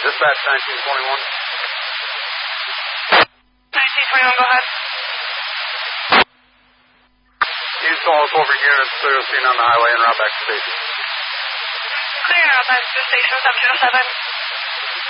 Dispatch 1921. 1921, go ahead. Use all 4 units, clear the scene on the highway and route back to station. Clear, route back to station, 707.